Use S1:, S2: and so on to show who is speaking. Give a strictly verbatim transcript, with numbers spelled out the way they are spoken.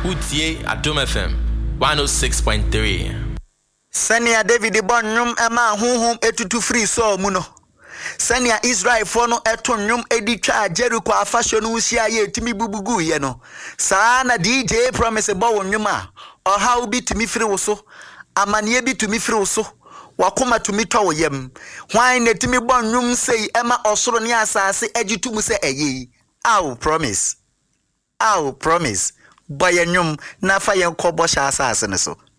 S1: Utie Adom F M one oh six point three.
S2: Senia David bon nyum ema honhom etutu free so mu no. Senia Israel for no eto nyum edi twa Jericho afahye no usia ye timi bubugu ye no. Saa na D J promise bo wonwum a oha obi timi free wo so. Amane bi tumi free wo so. Wakoma tumi twa wo yam. Hwan na timi bon nyum sei ema osoro ne asase agitu mu se eye. Aw promise. Aw promise. Boy nyum na fa yen kobo sha asase ne so.